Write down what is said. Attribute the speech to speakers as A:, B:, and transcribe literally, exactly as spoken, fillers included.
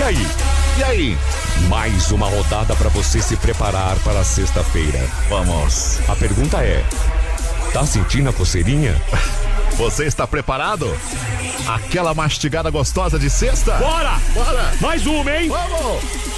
A: aí?
B: E aí?
A: Mais uma rodada pra você se preparar para a sexta-feira.
B: Vamos.
A: A pergunta é: tá sentindo a coceirinha?
B: Você está preparado? Aquela mastigada gostosa de sexta?
A: Bora!
B: Bora!
A: Mais uma, hein?
B: Vamos!